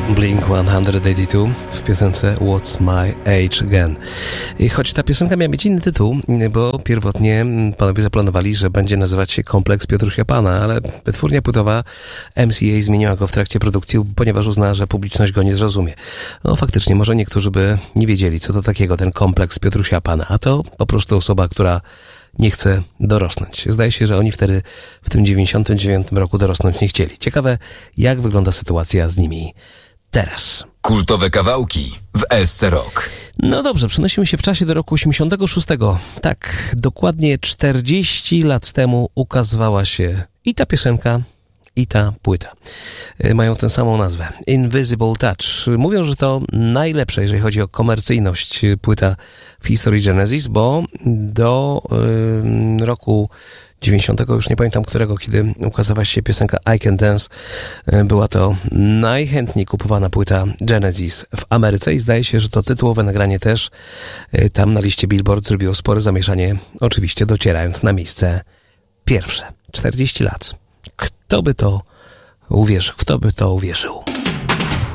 Blink-182 w piosence What's My Age Again. I choć ta piosenka miała mieć inny tytuł, bo pierwotnie panowie zaplanowali, że będzie nazywać się Kompleks Piotrusia Pana, ale wytwórnia płytowa MCA zmieniła go w trakcie produkcji, ponieważ uznała, że publiczność go nie zrozumie. No faktycznie, może niektórzy by nie wiedzieli, co to takiego ten Kompleks Piotrusia Pana, a to po prostu osoba, która nie chce dorosnąć. Zdaje się, że oni wtedy w tym 99 roku dorosnąć nie chcieli. Ciekawe, jak wygląda sytuacja z nimi teraz. Kultowe kawałki w SC Rock. No dobrze, przenosimy się w czasie do roku 86. Tak, dokładnie 40 lat temu ukazywała się i ta piosenka, i ta płyta. Mają tę samą nazwę. Invisible Touch. Mówią, że to najlepsza, jeżeli chodzi o komercyjność, płyta w historii Genesis, bo do roku 90, już nie pamiętam którego, kiedy ukazała się piosenka I Can Dance, była to najchętniej kupowana płyta Genesis w Ameryce i zdaje się, że to tytułowe nagranie też tam na liście Billboard zrobiło spore zamieszanie, oczywiście docierając na miejsce pierwsze. 40 lat. Kto by to uwierzył?